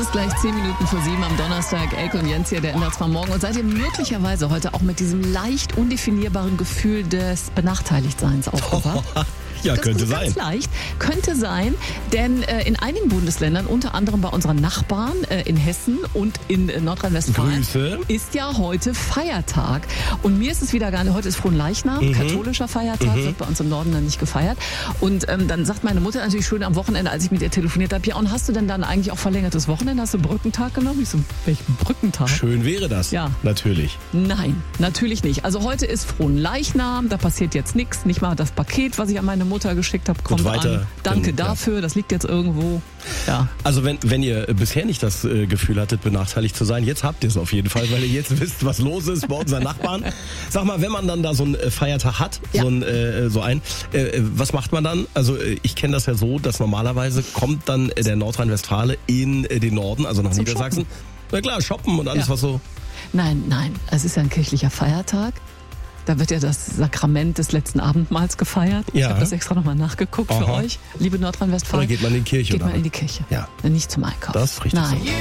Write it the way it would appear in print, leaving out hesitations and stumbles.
ist gleich 10 Minuten vor 7 am Donnerstag. Elke und Jens hier, der ändert zwar morgen. Und seid ihr möglicherweise heute auch mit diesem leicht undefinierbaren Gefühl des Benachteiligtseins aufgewacht? Ja, das könnte ist sein. Ganz leicht. Könnte sein, denn in einigen Bundesländern, unter anderem bei unseren Nachbarn in Hessen und in Nordrhein-Westfalen, Grüße. ist ja heute Feiertag. Und mir ist es wieder gar nicht, heute ist Fronleichnam, katholischer Feiertag, wird bei uns im Norden dann nicht gefeiert. Und dann sagt meine Mutter natürlich schön am Wochenende, als ich mit ihr telefoniert habe, ja, und hast du denn dann eigentlich auch verlängertes Wochenende? Hast du Brückentag genommen? Ich so, welchen Brückentag? Schön wäre das. Ja. Natürlich. Nein, natürlich nicht. Also heute ist Fronleichnam, da passiert jetzt nichts. Nicht mal das Paket, was ich an meine Mutter geschickt habe, kommt weiter, an. Danke dann, dafür, das liegt jetzt irgendwo. Ja. Also wenn ihr bisher nicht das Gefühl hattet, benachteiligt zu sein, jetzt habt ihr es auf jeden Fall, weil ihr jetzt wisst, was los ist bei unseren Nachbarn. Sag mal, wenn man dann da so einen Feiertag hat, Ja. was macht man dann? Also ich kenne das ja so, dass normalerweise kommt dann der Nordrhein-Westfale in den Norden, also nach Zum Niedersachsen. Na klar, shoppen und alles, Ja. was so... Nein, es ist ja ein kirchlicher Feiertag. Da wird ja das Sakrament des letzten Abendmahls gefeiert. Ja. Ich habe das extra nochmal nachgeguckt für Aha. euch, liebe Nordrhein-Westfalen. Oder geht man in die Kirche? Geht oder man in was? die Kirche. Ja. Nicht zum Einkaufen. Das ist richtig Nein. so.